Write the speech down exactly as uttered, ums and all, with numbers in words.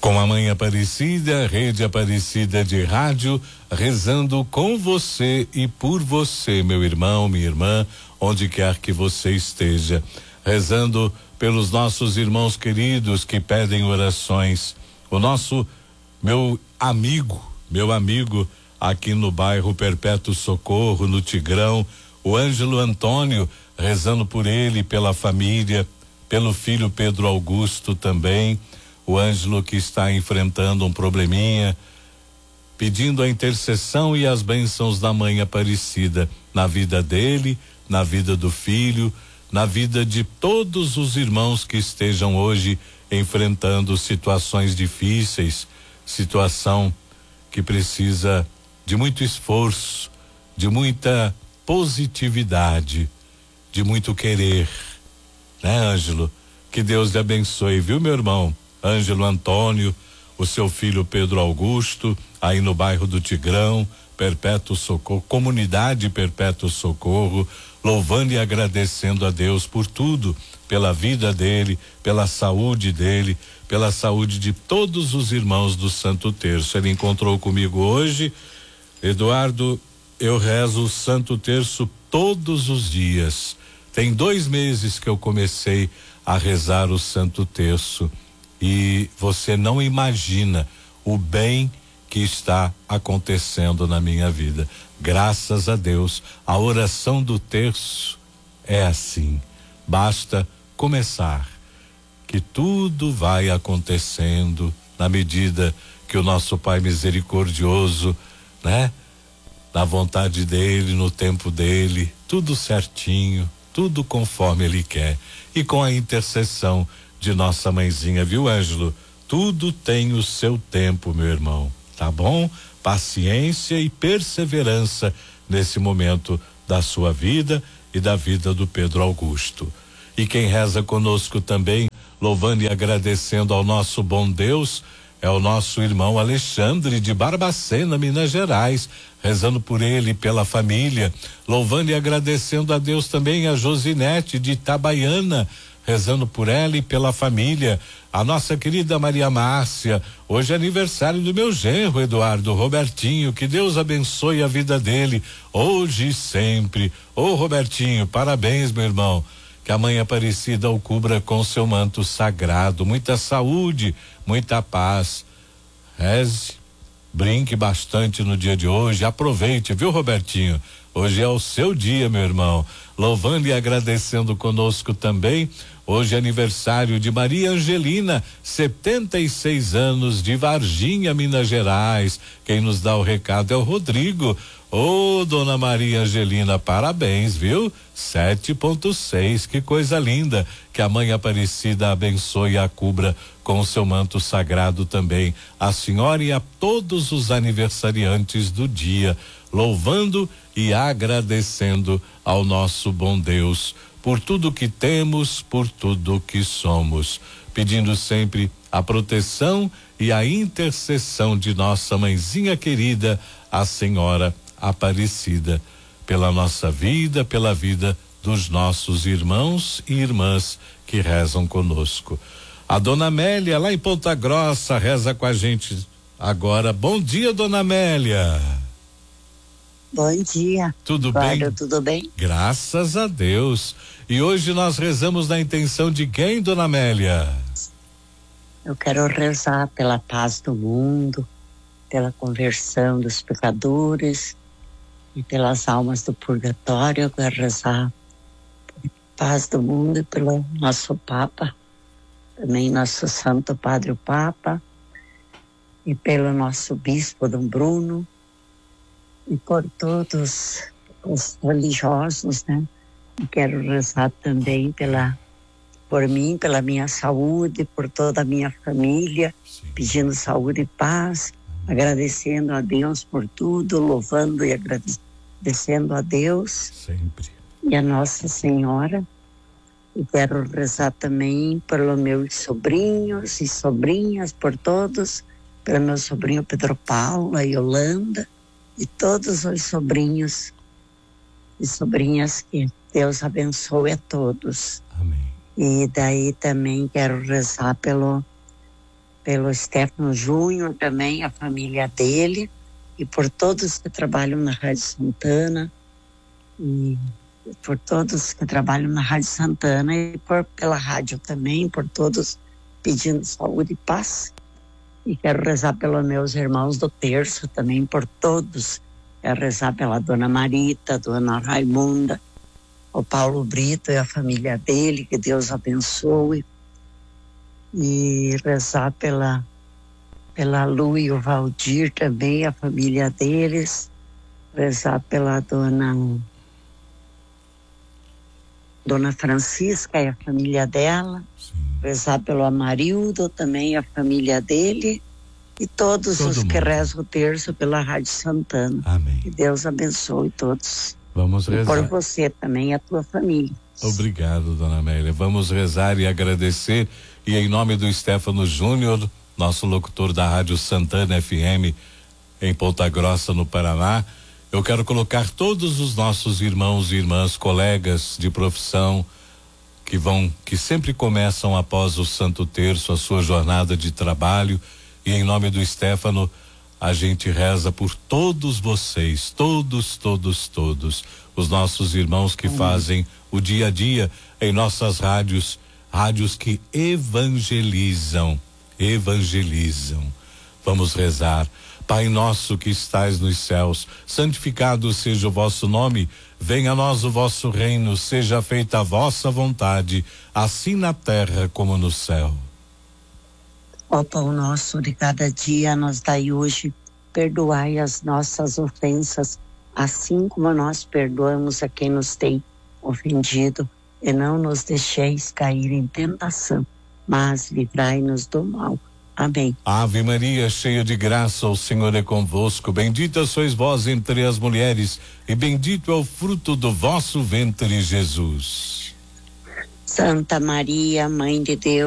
Com a Mãe Aparecida, Rede Aparecida de Rádio, rezando com você e por você, meu irmão, minha irmã, onde quer que você esteja, rezando pelos nossos irmãos queridos que pedem orações. O nosso, meu amigo, meu amigo aqui no bairro Perpétuo Socorro, no Tigrão, o Ângelo Antônio, rezando por ele, pela família, pelo filho Pedro Augusto também. O Ângelo que está enfrentando um probleminha, pedindo a intercessão e as bênçãos da Mãe Aparecida na vida dele, na vida do filho, na vida de todos os irmãos que estejam hoje enfrentando situações difíceis, situação que precisa de muito esforço, de muita positividade, de muito querer, né, Ângelo? Que Deus lhe abençoe, viu, meu irmão? Ângelo Antônio, o seu filho Pedro Augusto, aí no bairro do Tigrão, Perpétuo Socorro, Comunidade Perpétuo Socorro, louvando e agradecendo a Deus por tudo, pela vida dele, pela saúde dele, pela saúde de todos os irmãos do Santo Terço. Ele encontrou comigo hoje. Eduardo, eu rezo o Santo Terço todos os dias. Tem dois meses que eu comecei a rezar o Santo Terço. E você não imagina o bem que está acontecendo na minha vida. Graças a Deus, a oração do terço é assim. Basta começar, que tudo vai acontecendo na medida que o nosso Pai misericordioso, né? Na vontade dele, no tempo dele, tudo certinho, tudo conforme ele quer. E com a intercessão de nossa mãezinha, viu, Ângelo? Tudo tem o seu tempo, meu irmão, tá bom? Paciência e perseverança nesse momento da sua vida e da vida do Pedro Augusto. E quem reza conosco também, louvando e agradecendo ao nosso bom Deus, é o nosso irmão Alexandre de Barbacena, Minas Gerais, rezando por ele e pela família, louvando e agradecendo a Deus também a Josinete de Itabaiana, rezando por ela e pela família. A nossa querida Maria Márcia, hoje é aniversário do meu genro Eduardo Robertinho, que Deus abençoe a vida dele, hoje e sempre. Ô Robertinho, parabéns, meu irmão, que a Mãe Aparecida o cubra com seu manto sagrado, muita saúde, muita paz. Reze, brinque bastante no dia de hoje, aproveite, viu, Robertinho? Hoje é o seu dia, meu irmão. Louvando e agradecendo conosco também, hoje é aniversário de Maria Angelina, setenta e seis anos, de Varginha, Minas Gerais. Quem nos dá o recado é o Rodrigo. Ô, oh, dona Maria Angelina, parabéns, viu? sete ponto seis, que coisa linda. Que a Mãe Aparecida abençoe e a cubra com o seu manto sagrado também. A senhora e a todos os aniversariantes do dia, louvando e agradecendo ao nosso bom Deus por tudo que temos, por tudo que somos, pedindo sempre a proteção e a intercessão de nossa mãezinha querida, a Senhora Aparecida, pela nossa vida, pela vida dos nossos irmãos e irmãs que rezam conosco. A dona Amélia, lá em Ponta Grossa, reza com a gente agora. Bom dia, dona Amélia. Bom dia. Tudo Claro, bem? tudo bem? Graças a Deus. E hoje nós rezamos na intenção de quem, dona Amélia? Eu quero rezar pela paz do mundo, pela conversão dos pecadores e pelas almas do purgatório. Eu quero rezar pela paz do mundo e pelo nosso Papa, também nosso Santo Padre o Papa, e pelo nosso Bispo Dom Bruno, e por todos os religiosos, né? E quero rezar também pela, por mim, pela minha saúde, por toda a minha família, sim, pedindo saúde e paz, agradecendo a Deus por tudo, louvando e agradecendo a Deus sempre e a Nossa Senhora. E quero rezar também pelos meus sobrinhos e sobrinhas, por todos, pelo meu sobrinho Pedro Paulo, a Yolanda, e todos os sobrinhos e sobrinhas, que Deus abençoe a todos. Amém. E daí também quero rezar pelo pelo Stefano Júnior também, a família dele, e por todos que trabalham na Rádio Santana, e por todos que trabalham na Rádio Santana, e por, pela rádio também, por todos pedindo saúde e paz. E quero rezar pelos meus irmãos do terço também, por todos. Quero rezar pela Dona Marita, Dona Raimunda, o Paulo Brito e a família dele, que Deus abençoe. E rezar pela, pela Lu e o Valdir também, a família deles. Rezar pela Dona, Dona Francisca e a família dela. Sim. Rezar pelo Amarildo também, a família dele. E todos Todo os mundo. que rezam o terço pela Rádio Santana. Amém. Que Deus abençoe todos. Vamos rezar. E por você também e a tua família. Obrigado, Dona Amélia. Vamos rezar e agradecer. E em nome do Stefano Júnior, nosso locutor da Rádio Santana F M em Ponta Grossa, no Paraná, eu quero colocar todos os nossos irmãos e irmãs, colegas de profissão, que vão, que sempre começam após o Santo Terço a sua jornada de trabalho, e em nome do Stefano, a gente reza por todos vocês, todos, todos, todos, os nossos irmãos que Amém. fazem o dia a dia em nossas rádios, rádios que evangelizam, evangelizam. Vamos rezar. Pai nosso que estais nos céus, santificado seja o vosso nome, venha a nós o vosso reino, seja feita a vossa vontade, assim na terra como no céu. Ó pão nosso de cada dia, nos dai hoje, perdoai as nossas ofensas, assim como nós perdoamos a quem nos tem ofendido, e não nos deixeis cair em tentação, mas livrai-nos do mal. Amém. Ave Maria, cheia de graça, o Senhor é convosco, bendita sois vós entre as mulheres, e bendito é o fruto do vosso ventre, Jesus. Santa Maria, Mãe de Deus,